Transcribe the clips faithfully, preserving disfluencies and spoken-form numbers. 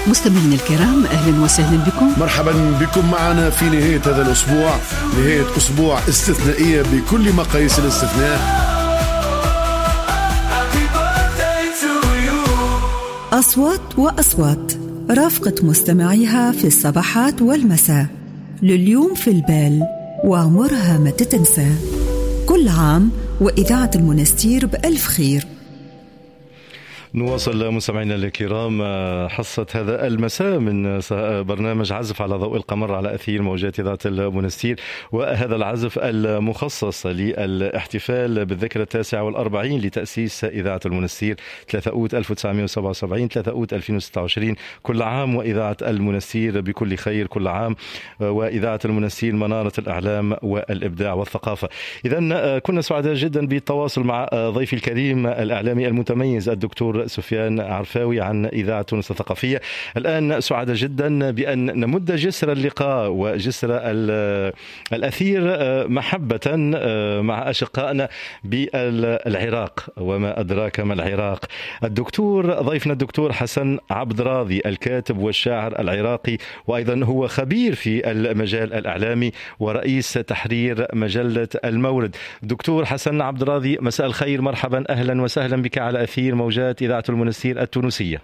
مستمعينا الكرام، أهلا وسهلا بكم. مرحبا بكم معنا في نهاية هذا الأسبوع، نهاية أسبوع استثنائية بكل مقاييس الاستثناء. أصوات وأصوات رافقة مستمعيها في الصباحات والمساء، لليوم في البال وعمرها ما تتنسى. كل عام وإذاعة المنستير بألف خير. نواصل مستمعينا الكرام حصة هذا المساء من برنامج عزف على ضوء القمر على أثير موجات إذاعة المنستير، وهذا العزف المخصص للاحتفال بالذكرى التاسعة والأربعين لتأسيس إذاعة المنستير ثلاثة أوت ألف وتسعمائة وسبعة وسبعين ثلاثة أوت ألفين وستة وعشرين. كل عام وإذاعة المنستير بكل خير، كل عام وإذاعة المنستير منارة الإعلام والإبداع والثقافة. إذن كنا سعداء جدا بالتواصل مع ضيفي الكريم الإعلامي المتميز الدكتور سفيان عرفاوي عن إذاعة تونس الثقافية. الآن سعداء جدا بأن نمد جسر اللقاء وجسر الأثير محبة مع أشقائنا بالعراق، وما أدراك ما العراق. الدكتور ضيفنا الدكتور حسن عبد راضي، الكاتب والشاعر العراقي، وأيضا هو خبير في المجال الإعلامي ورئيس تحرير مجلة المورد. دكتور حسن عبد راضي، مساء الخير، مرحبا، أهلا وسهلا بك على أثير موجات إذاعة المنستير التونسية.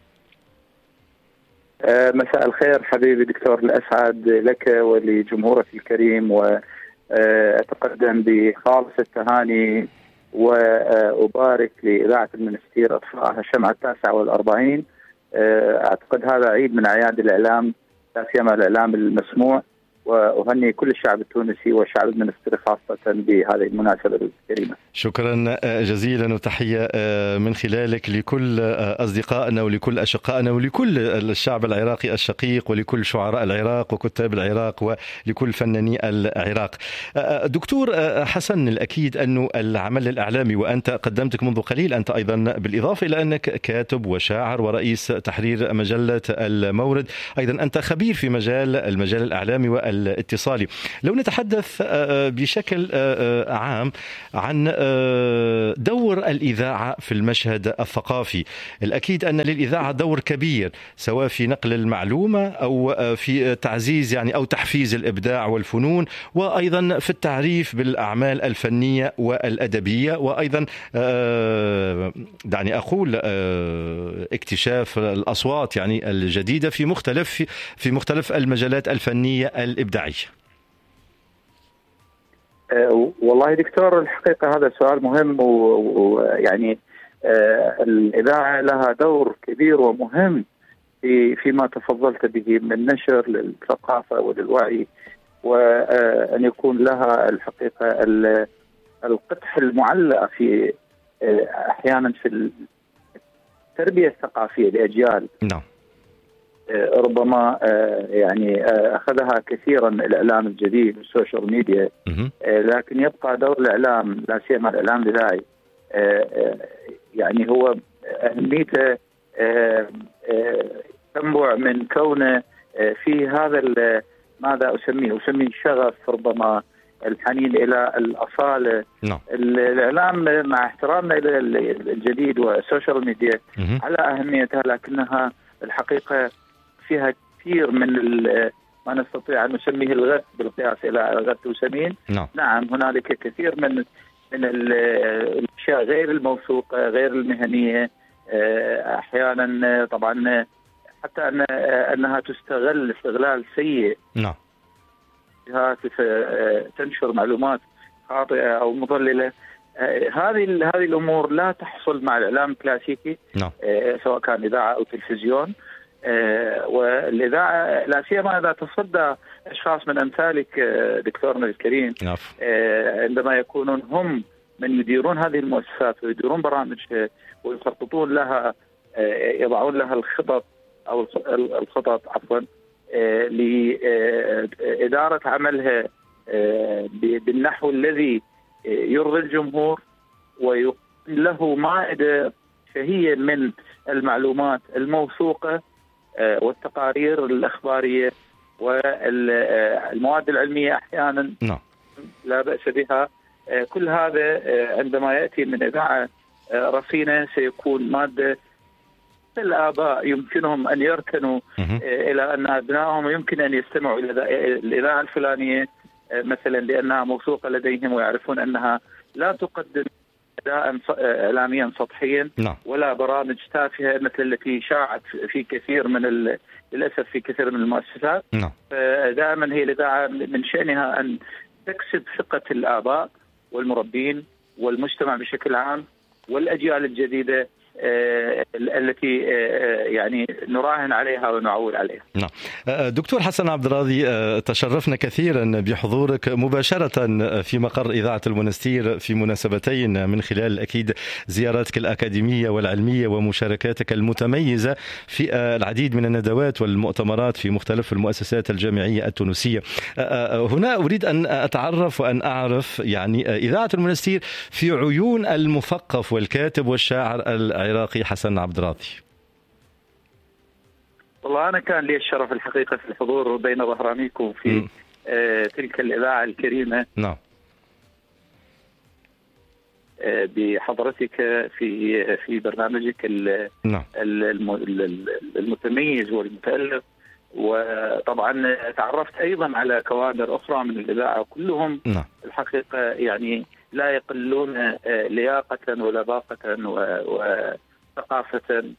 مساء الخير حبيبي دكتور، الأسعد لك ولجمهورك الكريم، وأتقدم بخالص التهاني وأبارك لإذاعة المنستير إطفاء الشمعة التاسعة والأربعين. أعتقد هذا عيد من أعياد الإعلام، لا سيما الإعلام المسموع، وأهني كل الشعب التونسي والشعب المنستيري خاصة بهذه المناسبة الكريمة. شكرا جزيلا، وتحية من خلالك لكل أصدقائنا ولكل أشقائنا ولكل الشعب العراقي الشقيق ولكل شعراء العراق وكتاب العراق ولكل فناني العراق. دكتور حسن، الأكيد أنه العمل الإعلامي، وأنت قدمتك منذ قليل أنت أيضا بالإضافة إلى أنك كاتب وشاعر ورئيس تحرير مجلة المورد، أيضا أنت خبير في مجال المجال الإعلامي والاتصالي. لو نتحدث بشكل عام عن دور الإذاعة في المشهد الثقافي، الأكيد أن للإذاعة دور كبير، سواء في نقل المعلومة أو في تعزيز يعني أو تحفيز الإبداع والفنون، وأيضا في التعريف بالأعمال الفنية والأدبية، وأيضا دعني أقول اكتشاف الأصوات يعني الجديدة في مختلف في مختلف المجالات الفنية الإبداعية. أه والله دكتور، الحقيقة هذا سؤال مهم، ويعني أه الإذاعة لها دور كبير ومهم في فيما تفضلت به من نشر للثقافة وللوعي، وأن يكون لها الحقيقة القدح المعلقة في أحيانا في التربية الثقافية لأجيال. نعم. ربما يعني أخذها كثيرا الإعلام الجديد والسوشيال ميديا، لكن يبقى دور الإعلام، لا سيما الإعلام الإذاعي، يعني هو أهميته تنبع من كونه في هذا ماذا أسميه أسميه شغف، ربما الحنين إلى الأصالة. نعم. الإعلام مع احترامنا إلى الجديد والسوشيال ميديا على أهميتها، لكنها الحقيقة فيها كثير من ما نستطيع أن نسميه الغث بالقياس إلى غث وسمين. نعم. نعم، هنالك كثير من من الأشياء غير الموثوقة، غير المهنية، أحيانا طبعا حتى أن أنها تستغل استغلال سيء. نعم. هاتف تنشر معلومات خاطئة أو مضللة. هذه هذه الأمور لا تحصل مع الإعلام الكلاسيكي. نعم. سواء كان إذاعة أو تلفزيون. والإذاعة لا سيما إذا تصدى أشخاص من أمثالك دكتورنا الكريم، نعم. عندما يكونون هم من يديرون هذه المؤسسات ويديرون برامج ويخططون لها، يضعون لها الخطط أو الخطط عفوا لإدارة عملها بالنحو الذي يرضي الجمهور ويقدم له مائدة شهية من المعلومات الموثوقة والتقارير الأخبارية والمواد العلمية أحيانا نعم. لا بأس بها. كل هذا عندما يأتي من إذاعة رصينة سيكون مادة حتى الآباء يمكنهم أن يركنوا إلى أن أبنائهم يمكن أن يستمعوا إلى الإذاعة الفلانية مثلا لأنها موثوقة لديهم ويعرفون أنها لا تقدم أداء إعلاميا سطحيا ولا برامج تافهة مثل التي شاعت في كثير من للأسف في كثير من المؤسسات. دائما هي الإذاعة من شأنها أن تكسب ثقة الآباء والمربين والمجتمع بشكل عام والأجيال الجديدة آه التي آه يعني نراهن عليها ونعول عليها. نعم. دكتور حسن عبد الراضي، تشرفنا كثيرا بحضورك مباشرة في مقر إذاعة المنستير في مناسبتين من خلال أكيد زياراتك الأكاديمية والعلمية ومشاركاتك المتميزة في العديد من الندوات والمؤتمرات في مختلف المؤسسات الجامعية التونسية. هنا أريد أن أتعرف وأن أعرف يعني إذاعة المنستير في عيون المثقف والكاتب والشاعر العراقي حسن عبد الراضي. والله أنا كان لي الشرف الحقيقة في الحضور بين ظهرانيكم في آه تلك الإذاعة الكريمة. نعم. آه بحضرتك في في برنامجك نعم. المتميز والمتألق، وطبعا تعرفت أيضا على كوادر أخرى من الإذاعة كلهم نعم. الحقيقة يعني لا يقلون آه لياقة ولباقة وثقافة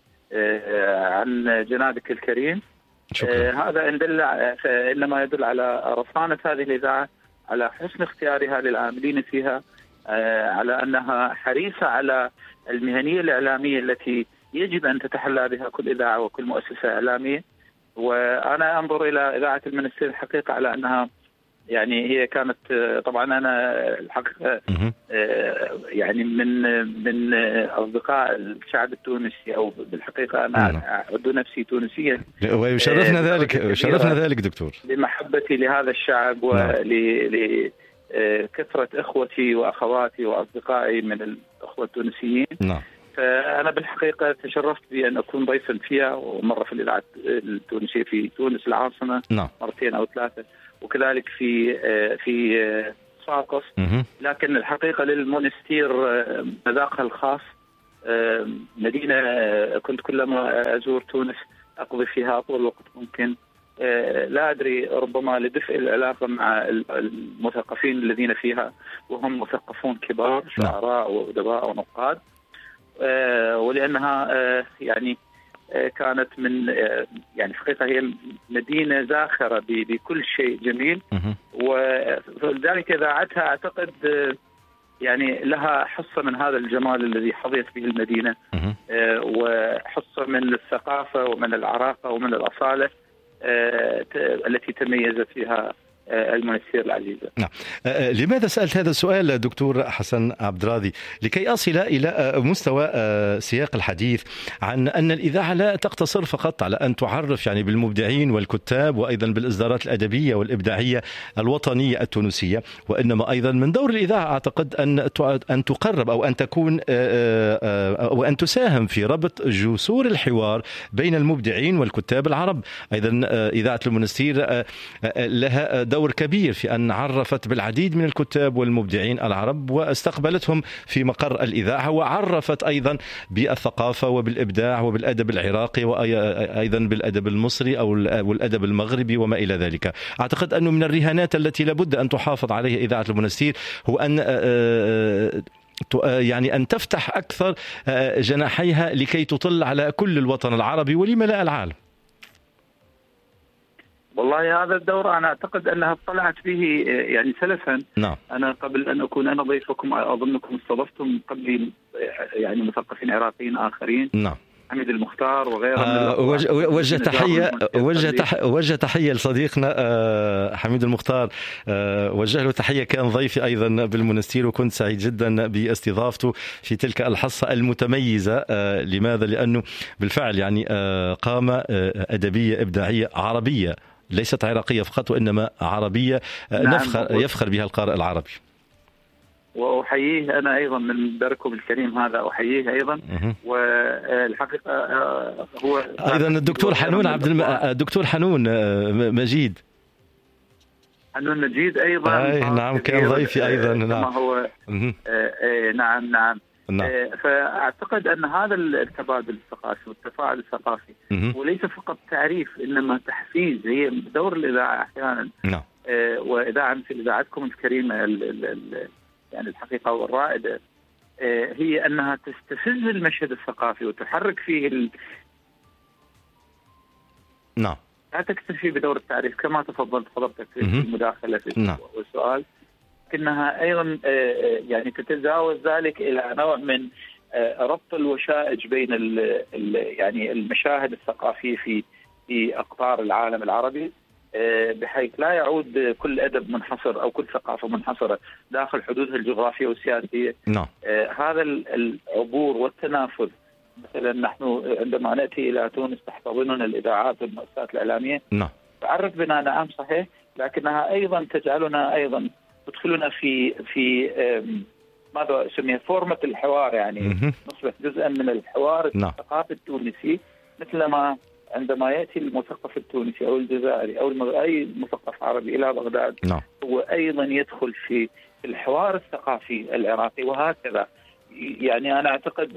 عن جنابك الكريم. شكرا. هذا إن دل إنما يدل على رصانة هذه الإذاعة، على حسن اختيارها للعاملين فيها، على أنها حريصة على المهنية الإعلامية التي يجب أن تتحلى بها كل إذاعة وكل مؤسسة إعلامية. وأنا أنظر إلى إذاعة المنستير الحقيقة على أنها يعني هي كانت طبعا أنا الحقيقة يعني من من أصدقاء الشعب التونسي، أو بالحقيقة أنا أعد نفسي تونسيا ويشرفنا ذلك شرفنا ذلك دكتور لمحبتي لهذا الشعب ولكثرة إخوتي وأخواتي وأصدقائي من الأخوة التونسيين. نعم. فأنا بالحقيقة تشرفت بأن أكون ضيفا فيها، ومرة في الإذاعة التونسية في تونس العاصمة نعم. مرتين أو ثلاثة، وكذلك في في صاقس. لكن الحقيقة للمنستير مذاقها الخاص، مدينة كنت كلما أزور تونس أقضي فيها أطول وقت ممكن. لا أدري، ربما لدفء العلاقة مع المثقفين الذين فيها، وهم مثقفون كبار شعراء وأدباء ونقاد، ولأنها يعني كانت من يعني حقيقة هي مدينة زاخرة بكل شيء جميل، ولذلك إذاعتها أعتقد يعني لها حصة من هذا الجمال الذي حظيت به المدينة، وحصة من الثقافة ومن العراقة ومن الأصالة التي تميزت فيها المنستير العزيزة. نعم. لماذا سألت هذا السؤال دكتور حسن عبد الراضي؟ لكي أصل إلى مستوى سياق الحديث عن أن الإذاعة لا تقتصر فقط على أن تعرف يعني بالمبدعين والكتاب وأيضا بالإصدارات الأدبية والإبداعية الوطنية التونسية، وإنما أيضا من دور الإذاعة أعتقد أن أن تقرب أو أن تكون أو أن تساهم في ربط جسور الحوار بين المبدعين والكتاب العرب. أيضا إذاعة المنستير لها دور كبير في أن عرفت بالعديد من الكتاب والمبدعين العرب واستقبلتهم في مقر الإذاعة، وعرفت أيضا بالثقافة وبالإبداع وبالأدب العراقي وأيضا بالأدب المصري أو الأدب المغربي وما إلى ذلك. أعتقد أنه من الرهانات التي لابد أن تحافظ عليها إذاعة المنستير هو أن يعني أن تفتح أكثر جناحيها لكي تطل على كل الوطن العربي ولم لا العالم. والله هذا الدور أنا أعتقد أنها اطلعت به يعني سلفا. نعم. أنا قبل أن أكون أنا ضيفكم أظنكم استضفتم قبلي يعني مثقفين عراقيين آخرين. نعم. حميد المختار وغيره. آه وجه تحية وجه تح وجه تحية لصديقنا آه حميد المختار، آه وجه له تحية، كان ضيفي أيضا بالمنستير وكنت سعيد جدا باستضافته في تلك الحصة المتميزة. آه لماذا؟ لأنه بالفعل يعني آه قامة آه أدبية إبداعية عربية، ليست عراقية فقط وإنما عربية. آه نعم. نفخر يفخر بها القارئ العربي. وأحييه أنا أيضا من دركم الكريم هذا، أحييه أيضا. والحقيقة هو أيضا الدكتور حنون عبد الم... الدكتور حنون مجيد حنون مجيد أيضا. أي نعم، كان ضيفي أيضا. نعم هو آه نعم نعم نعم. فأعتقد أن هذا التبادل الثقافي والتفاعل الثقافي وليس فقط تعريف إنما تحفيز. هي دور الإذاعة أحيانا نعم. وإذاعة مثل إذاعتكم الكريمة يعني الحقيقة والرائدة هي أنها تستفز المشهد الثقافي وتحرك فيه ال... نعم. لا تكتفي بدور التعريف كما تفضلت حضرتك في المداخلة في نعم. السؤال، لكنها أيضا يعني تتجاوز ذلك إلى نوع من ربط الوشائج بين ال ال يعني المشاهد الثقافية في في أقطار العالم العربي، بحيث لا يعود كل أدب منحصر أو كل ثقافة منحصرة داخل حدودها الجغرافية والسياسية. نعم. هذا العبور والتنافذ، مثلا نحن عندما نأتي إلى تونس تحتضننا الإذاعات والمؤسسات الإعلامية، نعم. تعرف بنا نعم صحيح، لكنها أيضا تجعلنا أيضا تدخلنا في في ماذا سمي فورمة الحوار، يعني نصبح جزءا من الحوار الثقافي التونسي، مثلما عندما يأتي المثقف التونسي أو الجزائري أو أي مثقف عربي إلى بغداد نعم. هو أيضا يدخل في الحوار الثقافي العراقي، وهكذا. يعني أنا أعتقد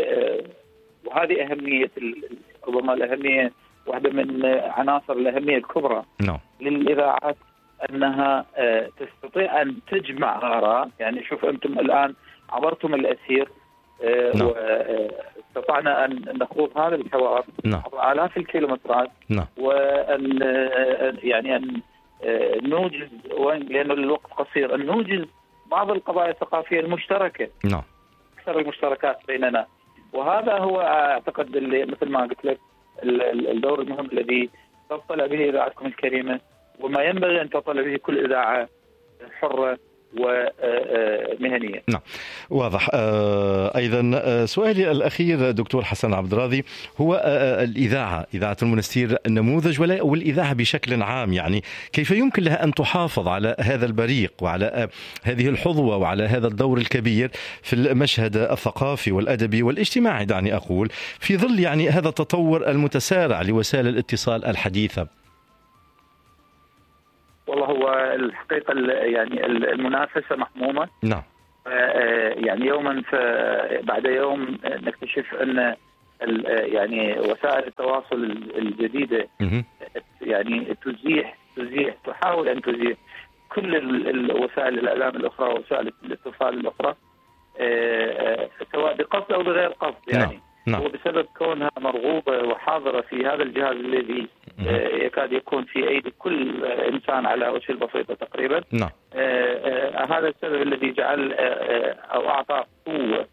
وهذه أهمية ربما الأهمية واحدة من عناصر الأهمية الكبرى نعم. للإذاعات، أنها تستطيع أن تجمع آراء. يعني شوف أنتم الآن عبرتم الأسير نعم. واستطعنا أن نخوض هذا الحوار نعم. عبر آلاف الكيلومترات نعم. وأن يعني أن نوجز، لأن الوقت قصير، أن نوجز بعض القضايا الثقافية المشتركة. نعم. أكثر المشتركات بيننا، وهذا هو أعتقد اللي مثل ما قلت لك الدور المهم الذي تطلع به إذاعتكم الكريمة، وما ينبغي أن تطلع به كل إذاعة حرة ومهنية. نعم، واضح. أيضا سؤالي الأخير دكتور حسن عبد الراضي هو الإذاعة، إذاعة المنستير نموذج ولا والإذاعة بشكل عام، يعني كيف يمكن لها أن تحافظ على هذا البريق وعلى هذه الحظوة وعلى هذا الدور الكبير في المشهد الثقافي والأدبي والاجتماعي، دعني أقول، في ظل يعني هذا التطور المتسارع لوسائل الاتصال الحديثة؟ والله هو الحقيقة يعني المنافسة محمومة. نعم. يعني يوما بعد يوم نكتشف أن يعني وسائل التواصل الجديدة يعني تزيح تزيح تحاول أن تزيح كل الوسائل الإعلام الأخرى ووسائل الاتصال الأخرى، سواء بقصد أو بغير قصد. يعني نعم. وبسبب كونها مرغوبة وحاضرة في هذا الجهاز الذي يكاد يكون في أيدي كل إنسان على وجه البسيطة تقريبا. نعم. هذا السبب الذي جعل أو أعطى قوة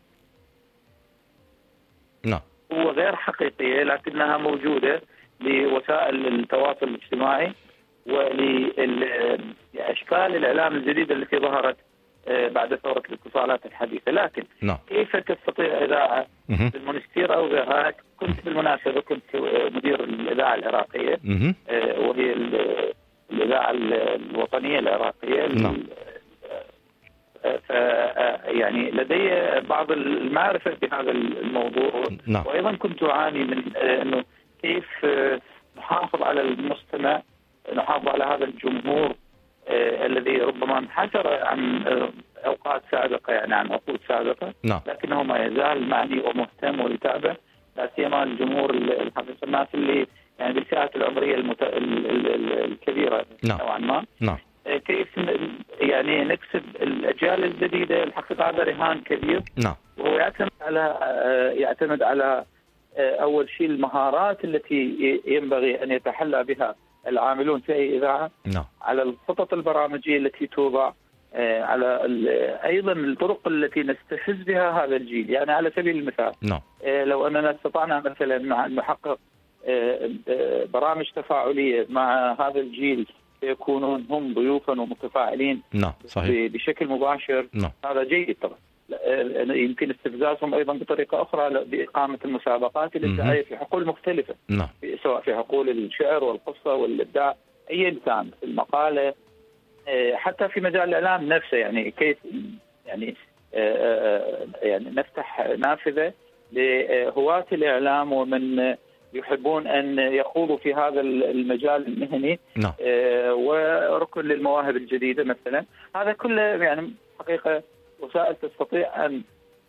نعم. قوة غير حقيقية لكنها موجودة لوسائل التواصل الاجتماعي ولأشكال الإعلام الجديدة التي ظهرت بعد ثورة الاتصالات الحديثة. لكن نعم. كيف تستطيع إذاعة المنستير أو غيرها؟ كنت بالمناسبة كنت مدير الإذاعة العراقية وهي الإذاعة الوطنية العراقية. نعم. يعني لدي بعض المعرفة بهذا الموضوع. نعم. وأيضا كنت أعاني من أنه كيف نحافظ على المستمع، نحافظ على هذا الجمهور آه الذي ربما انحسر عن آه أوقات سابقة، يعني عن عقود سابقة. نعم. لكنه ما يزال معني ومهتم ويتابع، لا سيما الجمهور الحقيقة، الناس اللي يعني بالفئات العمرية المت... الكبيرة. نعم. نوعا ما. نعم. آه كيف يعني نكسب الأجيال الجديدة؟ الحقيقة هذا رهان كبير. نعم. وهو يعتمد على آه يعتمد على آه أول شيء المهارات التي ينبغي أن يتحلى بها العاملون في أي إذاعة. نعم. على الخطط البرامجية التي توضع، على أيضا الطرق التي نستفز بها هذا الجيل. يعني على سبيل المثال، نعم. لو أننا استطعنا مثلا أن نحقق برامج تفاعلية مع هذا الجيل يكونون هم ضيوفا ومتفاعلين. نعم. صحيح. بشكل مباشر. نعم. هذا جيد طبعا. يمكن استفزازهم أيضا بطريقة أخرى بإقامة المسابقات للدعاية في حقول مختلفة. نعم. سواء في حقول الشعر والقصة والإبداع، أي إنسان في المقالة، حتى في مجال الإعلام نفسه. يعني كيف يعني يعني نفتح نافذة لهواة الإعلام ومن يحبون أن يخوضوا في هذا المجال المهني. نعم. وركن للمواهب الجديدة مثلا. هذا كله يعني حقيقة وسائل تستطيع أن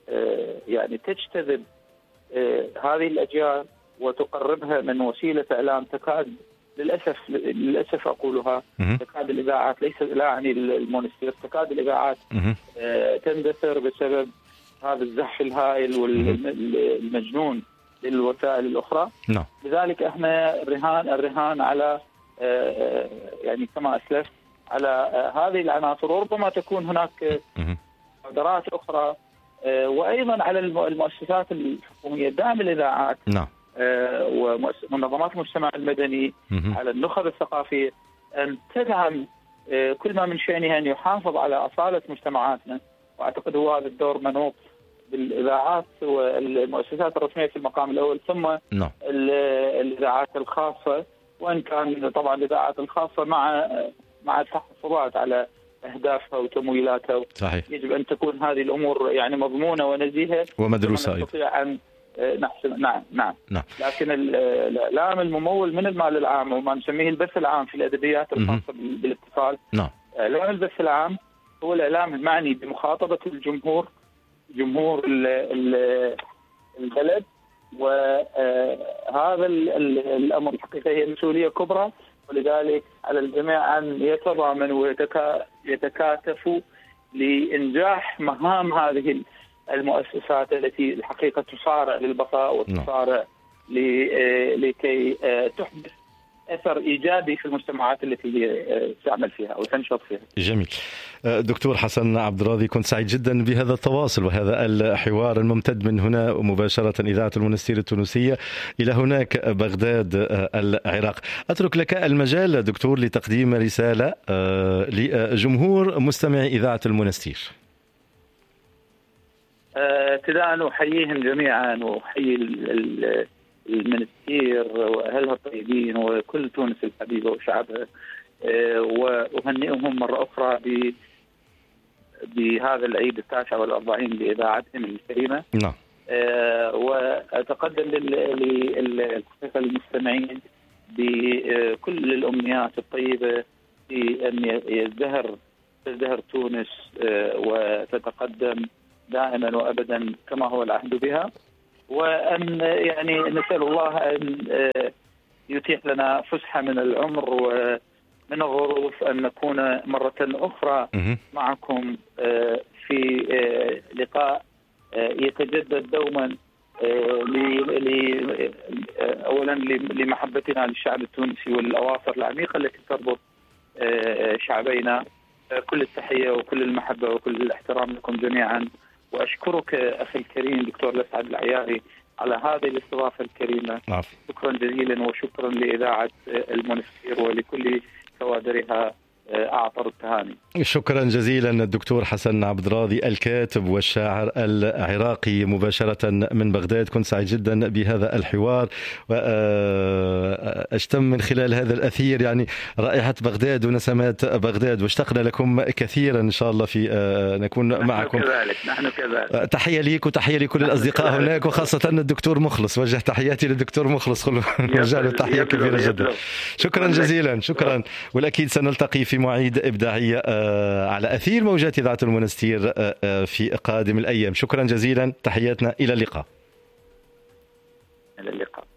يعني تجتذب هذه الأجيال وتقربها من وسيلة إعلام تكاد للأسف للأسف أقولها تكاد الإذاعات ليس لا يعني المونستير تكاد الإذاعات تندثر بسبب هذا الزحف الهائل والمجنون للوسائل الأخرى. نعم. لذلك احنا الرهان الرهان على يعني كما أسلفت على هذه العناصر، وربما تكون هناك مبادرات أخرى، وأيضا على المؤسسات الحكومية دعم الإذاعات. نعم. ومنظمات المجتمع المدني، على النخب الثقافية أن تدعم كل ما من شأنها أن يحافظ على أصالة مجتمعاتنا، وأعتقد هو هذا الدور منوط بالإذاعات والمؤسسات الرسمية في المقام الأول، ثم نعم. الإذاعات الخاصة، وإن كان طبعا الإذاعات الخاصة مع مع التحفظات على أهدافها وتمويلاتها. صحيح. يجب أن تكون هذه الأمور يعني مضمونة ونزيهة ومدروسة أيضا. نستطيع أن نحسن. نعم نعم نعم. لكن الإعلام الممول من المال العام، وما نسميه البث العام في الأدبيات الخاصة بالاتصال. نعم. إعلام البث العام هو الإعلام المعني بمخاطبة الجمهور، جمهور البلد، وهذا الأمر الحقيقة هي مسؤولية كبرى، ولذلك على الجميع أن يتضامنوا ويتكاتفوا لإنجاح مهام هذه المؤسسات التي الحقيقة تصارع للبقاء وتصارع لكي تحدث أثر إيجابي في المجتمعات التي هي تعمل فيها أو تنشط فيها. جميل. دكتور حسن عبد الراضي، كنت سعيد جدا بهذا التواصل وهذا الحوار الممتد من هنا مباشرة إذاعة المونستير التونسية إلى هناك بغداد العراق. أترك لك المجال دكتور لتقديم رسالة لجمهور مستمعي إذاعة المونستير. ابتداء أحييهم جميعا، وأحيي المنستير وأهلها الطيبين وكل تونس الحبيبة وشعبها، وأهنئهم مرة أخرى بهذا العيد التاسع والأربعين لإذاعتهم الكريمة. نعم. وأتقدم للحقيقة المستمعين بكل الأمنيات الطيبة في أن يزدهر تزدهر تونس وتتقدم دائما وأبدا كما هو العهد بها، وأن يعني نسأل الله أن يتيح لنا فسحة من العمر ومن الظروف أن نكون مرة أخرى معكم في لقاء يتجدد دوما أولا لمحبتنا للشعب التونسي والأواصر العميقة التي تربط شعبينا. كل التحية وكل المحبة وكل الاحترام لكم جميعا، وأشكرك أخي الكريم دكتور الأسعد العياري على هذه الاستضافة الكريمة. عفو. شكرا جزيلا، وشكرا لإذاعة المونستير ولكل كوادرها أعطر التهاني. شكرا جزيلا الدكتور حسن عبد الراضي الكاتب والشاعر العراقي مباشرة من بغداد. كنت سعيد جدا بهذا الحوار، وأشتم من خلال هذا الأثير يعني رائحة بغداد ونسمات بغداد، واشتقنا لكم كثيرا. إن شاء الله في نكون نحن معكم. كذلك. نحن كذلك. تحية ليك وتحية لكل الأصدقاء كذلك هناك، وخاصة الدكتور مخلص. وجه تحياتي للدكتور مخلص، وجه له تحية كبيرة جدا. شكرا جزيلا. شكرا. والأكيد سنلتقي في مواعيد إبداعية على أثير موجات إذاعة المونستير في قادم الأيام. شكرا جزيلا. تحياتنا. إلى اللقاء. إلى اللقاء.